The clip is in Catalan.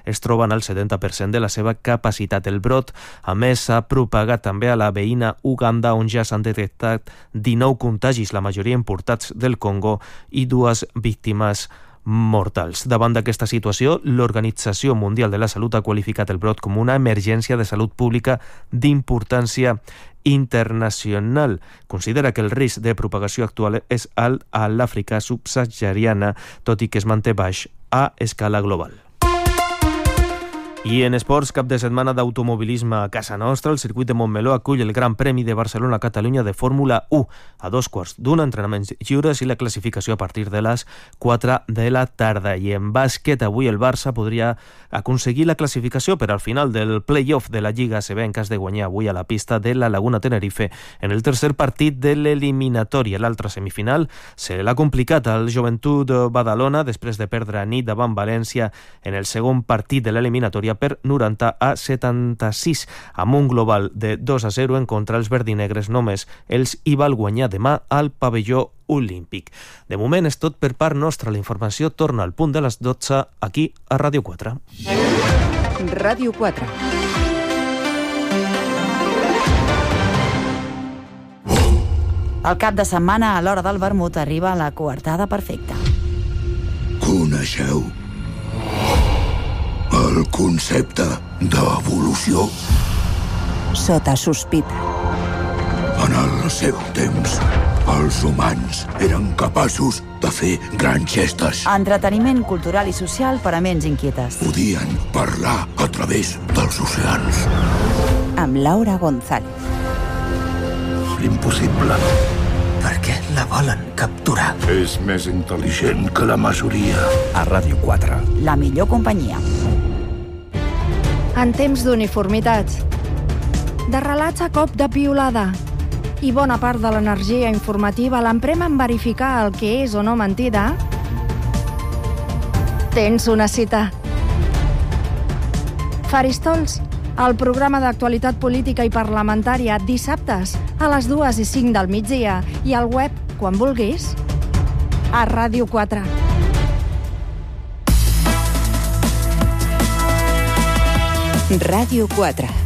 es troben al 70% de la seva capacitat. El brot, a més, s'ha propagat també a la veïna Uganda, on ja s'han detectat 19 contagis, la majoria importats del Congo, i 2 víctimes mortals. Davant d'aquesta situació, l'Organització Mundial de la Salut ha qualificat el brot com una emergència de salut pública d'importància internacional. Considera que el risc de propagació actual és alt a l'Àfrica subsahariana, tot i que es manté baix a escala global. I en esports, cap de setmana d'automobilisme a casa nostra. El circuit de Montmeló acull el Gran Premi de Barcelona-Catalunya de Fórmula 1 a 2:15, entrenaments lliures i la classificació a partir de les 4 de la tarda. I en bàsquet, avui el Barça podria aconseguir la classificació per al final del play-off de la Lliga ACB en cas de guanyar avui a la pista de la Laguna Tenerife en el tercer partit de l'eliminatòria. L'altra semifinal se l'ha complicat al Joventut Badalona després de perdre a nit davant València en el segon partit de l'eliminatòria per 90-76, amb un global de 2-0 en contra. Els verdinegres només els hi val guanyar demà al pavelló olímpic. De moment és tot per part nostra. La informació torna al punt de les 12 aquí a Ràdio 4. Ràdio 4. El cap de setmana, a l'hora del vermut, arriba la coartada perfecta. Coneixeu el concepte d'evolució? Sota sospita. En el seu temps, els humans eren capaços de fer grans gestes. Entreteniment cultural i social per a ments inquietes. Podien parlar a través dels oceans. Amb Laura González. L'impossible. Per què la volen capturar? És més intel·ligent que la majoria. A Ràdio 4. La millor companyia. En temps d'uniformitats, de relats a cop de piulada, i bona part de l'energia informativa l'emprem en verificar el que és o no mentida, tens una cita. Faristols, el programa d'actualitat política i parlamentària, dissabtes a les 2:05 del migdia, i al web, quan vulguis, a Ràdio 4. Ràdio 4.